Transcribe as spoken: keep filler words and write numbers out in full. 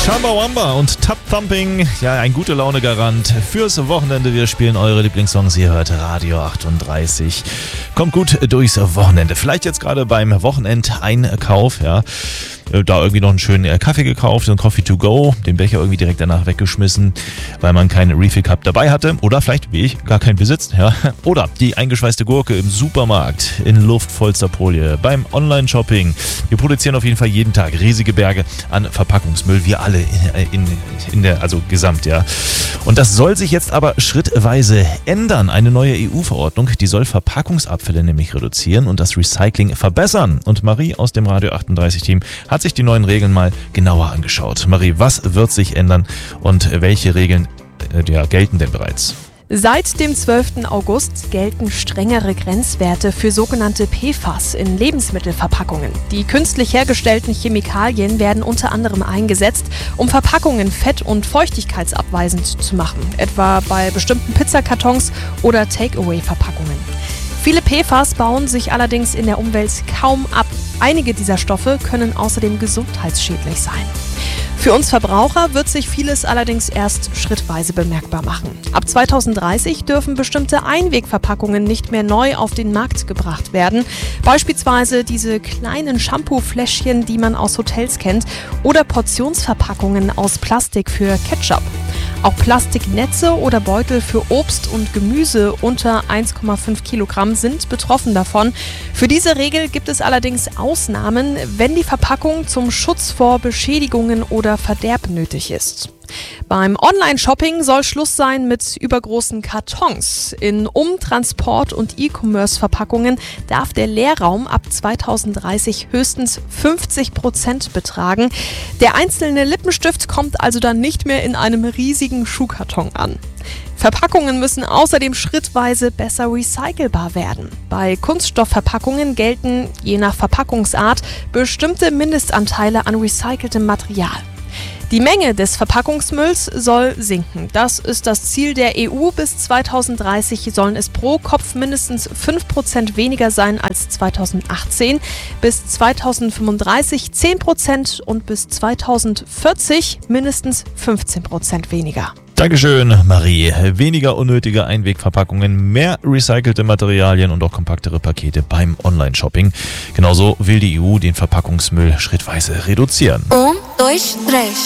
Chumbawamba und Tap Thumping, ja, ein gute Laune-Garant fürs Wochenende. Wir spielen eure Lieblingssongs. Ihr hört Radio achtunddreißig. Kommt gut durchs Wochenende. Vielleicht jetzt gerade beim Wochenendeinkauf, ja. Da irgendwie noch einen schönen Kaffee gekauft, so ein Coffee to go, den Becher irgendwie direkt danach weggeschmissen, weil man keinen Refill Cup dabei hatte. Oder vielleicht, wie ich, gar keinen besitzt. Ja. Oder die eingeschweißte Gurke im Supermarkt in luftvollster Folie beim Online-Shopping. Wir produzieren auf jeden Fall jeden Tag riesige Berge an Verpackungsmüll. Wir alle in, in, in der, also gesamt, ja. Und das soll sich jetzt aber schrittweise ändern. Eine neue E U-Verordnung, die soll Verpackungsabfälle nämlich reduzieren und das Recycling verbessern. Und Marie aus dem Radio achtunddreißig-Team hat sich die neuen Regeln mal genauer angeschaut. Marie, was wird sich ändern und welche Regeln äh, ja, gelten denn bereits? Seit dem zwölften August gelten strengere Grenzwerte für sogenannte P F A S in Lebensmittelverpackungen. Die künstlich hergestellten Chemikalien werden unter anderem eingesetzt, um Verpackungen fett- und feuchtigkeitsabweisend zu machen, etwa bei bestimmten Pizzakartons oder Takeaway-Verpackungen. Viele P F A S bauen sich allerdings in der Umwelt kaum ab. Einige dieser Stoffe können außerdem gesundheitsschädlich sein. Für uns Verbraucher wird sich vieles allerdings erst schrittweise bemerkbar machen. Ab zweitausenddreißig dürfen bestimmte Einwegverpackungen nicht mehr neu auf den Markt gebracht werden. Beispielsweise diese kleinen Shampoo-Fläschchen, die man aus Hotels kennt, oder Portionsverpackungen aus Plastik für Ketchup. Auch Plastiknetze oder Beutel für Obst und Gemüse unter eins Komma fünf Kilogramm sind betroffen davon. Für diese Regel gibt es allerdings Ausnahmen, wenn die Verpackung zum Schutz vor Beschädigungen oder Verderb nötig ist. Beim Online-Shopping soll Schluss sein mit übergroßen Kartons. In Um-, Transport- und E-Commerce-Verpackungen darf der Leerraum ab zweitausenddreißig höchstens fünfzig Prozent betragen. Der einzelne Lippenstift kommt also dann nicht mehr in einem riesigen Schuhkarton an. Verpackungen müssen außerdem schrittweise besser recycelbar werden. Bei Kunststoffverpackungen gelten, je nach Verpackungsart, bestimmte Mindestanteile an recyceltem Material. Die Menge des Verpackungsmülls soll sinken. Das ist das Ziel der E U. Bis zweitausenddreißig sollen es pro Kopf mindestens fünf Prozent weniger sein als zweitausendachtzehn, bis zweitausendfünfunddreißig zehn Prozent und bis zweitausendvierzig mindestens fünfzehn Prozent weniger. Dankeschön, Marie. Weniger unnötige Einwegverpackungen, mehr recycelte Materialien und auch kompaktere Pakete beim Online-Shopping. Genauso will die E U den Verpackungsmüll schrittweise reduzieren. Um, dois, três.